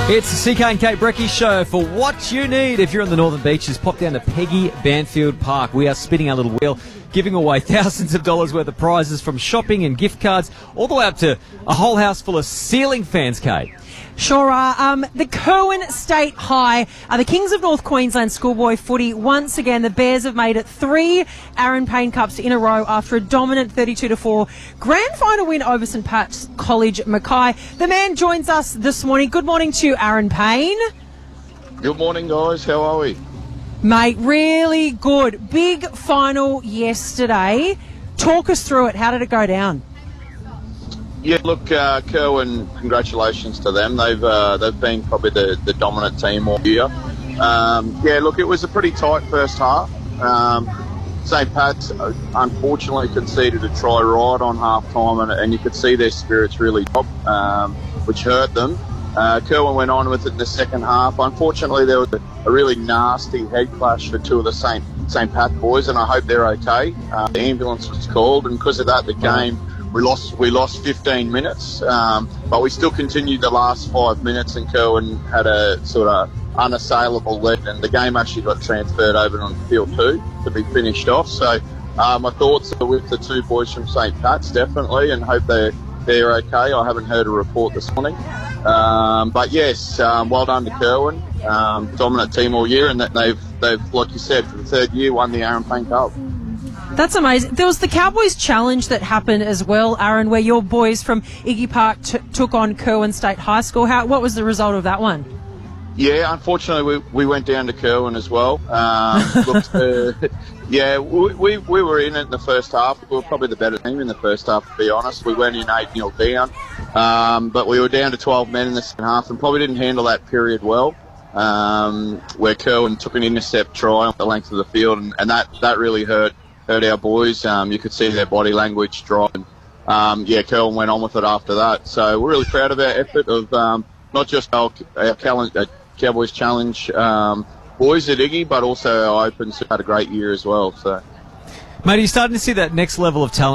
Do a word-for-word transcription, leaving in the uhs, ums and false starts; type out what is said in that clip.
It's the C K and Kate Brecky show for what you need. If you're on the Northern Beaches, pop down to Peggy Banfield Park. We are spinning our little wheel, giving away thousands of dollars worth of prizes from shopping and gift cards, all the way up to a whole house full of ceiling fans, Kate. Sure are. Um, the Curwen State High are the Kings of North Queensland schoolboy footy. Once again, the Bears have made it three Aaron Payne Cups in a row after a dominant thirty-two to four grand final win over St Pat's College Mackay. The man joins us this morning. Good morning to you, Aaron Payne. Good morning, guys. How are we? Mate, really good. Big final yesterday. Talk us through it. How did it go down? Yeah, look, uh, Curwen, congratulations to them. They've uh, they've been probably the, the dominant team all year. Um, yeah, look, it was a pretty tight first half. Um, St Pat's unfortunately conceded a try right on half time, and, and you could see their spirits really drop, um, which hurt them. Uh, Curwen went on with it in the second half. Unfortunately, there was a, a really nasty head clash for two of the St St Pat boys, and I hope they're okay. Uh, the ambulance was called, and because of that, the game. We lost we lost fifteen minutes, um, but we still continued the last five minutes, and Curwen had a sort of unassailable lead, and the game actually got transferred over on field two to be finished off. So uh, my thoughts are with the two boys from St Pat's, definitely, and hope they're, they're okay. I haven't heard a report this morning. Um, but yes, um, well done to Curwen. Um, dominant team all year, and that they've, they've, like you said, for the third year, won the Aaron Payne Cup. That's amazing. There was the Cowboys Challenge that happened as well, Aaron, where your boys from Iggy Park t- took on Curwen State High School. How, what was the result of that one? Yeah, unfortunately, we, we went down to Curwen as well. Um, looked, uh, yeah, we, we we were in it in the first half. We were probably the better team in the first half, to be honest. We went in eight nil down, um, but we were down to twelve men in the second half and probably didn't handle that period well, um, where Curwen took an intercept try on the length of the field, and, and that, that really hurt. hurt our boys. Um, you could see their body language drop. And, um, yeah, Curwen went on with it after that. So we're really proud of our effort of um, not just our, our Cal- uh, Cowboys Challenge um, boys at Iggy, but also our Opens who had a great year as well. So, Mate, are you starting to see that next level of talent